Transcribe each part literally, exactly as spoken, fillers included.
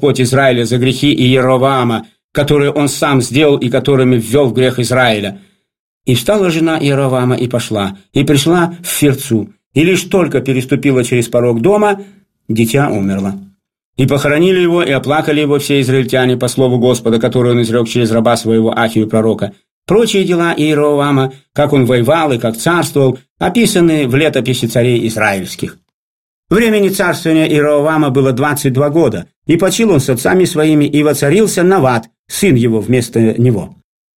Господь Израиля за грехи Иеровоама, которые он сам сделал и которыми ввел в грех Израиля. И встала жена Иеровоама и пошла, и пришла в Фирцу, и лишь только переступила через порог дома, дитя умерло. И похоронили его, и оплакали его все израильтяне по слову Господа, который он изрек через раба своего Ахию пророка. Прочие дела Иеровоама, как он воевал и как царствовал, описаны в летописи царей израильских. Времени царствования Иеровоама было двадцать два года, и почил он с отцами своими, и воцарился Нават, сын его, вместо него.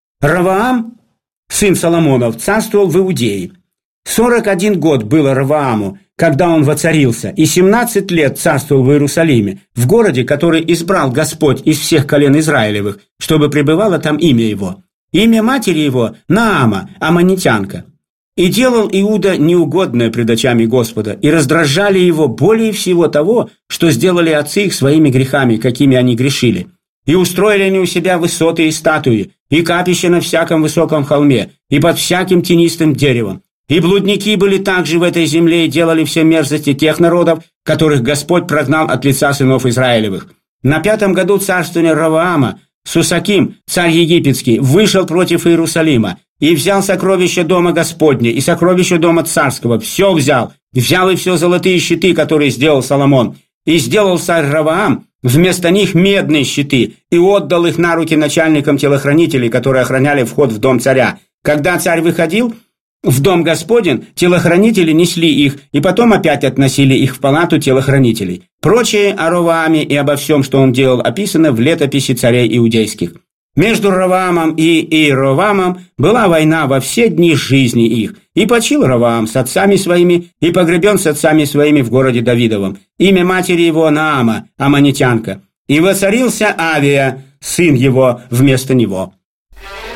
Ровоам, сын Соломонов, царствовал в Иудее. Сорок один год было Ровоаму, когда он воцарился, и семнадцать лет царствовал в Иерусалиме, в городе, который избрал Господь из всех колен Израилевых, чтобы пребывало там имя его. Имя матери его – Наама, аммонитянка. И делал Иуда неугодное пред очами Господа, и раздражали его более всего того, что сделали отцы их своими грехами, какими они грешили. И устроили они у себя высоты и статуи, и капища на всяком высоком холме, и под всяким тенистым деревом. И блудники были также в этой земле и делали все мерзости тех народов, которых Господь прогнал от лица сынов Израилевых. На пятом году царствования Ровоама Сусаким, царь египетский, вышел против Иерусалима и взял сокровища дома Господня и сокровища дома царского, все взял, взял и все золотые щиты, которые сделал Соломон, и сделал царь Ровоам вместо них медные щиты и отдал их на руки начальникам телохранителей, которые охраняли вход в дом царя. Когда царь выходил в дом Господень, телохранители несли их, и потом опять относили их в палату телохранителей. Прочее о Ровоаме и обо всем, что он делал, описано в летописи царей иудейских. Между Ровоамом и Иеровоамом была война во все дни жизни их, и почил Ровоам с отцами своими, и погребен с отцами своими в городе Давидовом. Имя матери его Наама, аммонитянка. И воцарился Авия, сын его, вместо него.